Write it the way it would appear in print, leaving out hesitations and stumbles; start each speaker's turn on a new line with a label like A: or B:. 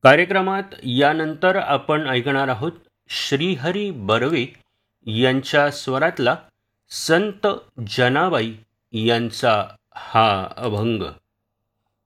A: कार्यक्रमात यानंतर आपण ऐकणार आहोत श्रीहरी बर्वे यांच्या स्वरातला संत जनाबाई यांचा हा अभंग.